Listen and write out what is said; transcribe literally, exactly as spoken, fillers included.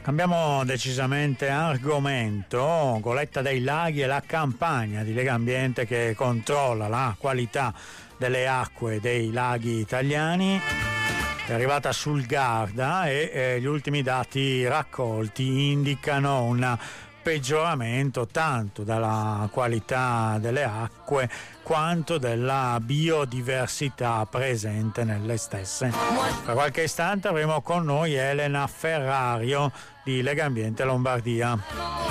Cambiamo decisamente argomento. Goletta dei Laghi è la campagna di Legambiente che controlla la qualità delle acque dei laghi italiani. È arrivata sul Garda e eh, gli ultimi dati raccolti indicano un peggioramento tanto della qualità delle acque quanto della biodiversità presente nelle stesse. Tra qualche istante avremo con noi Elena Ferrario di Legambiente Lombardia.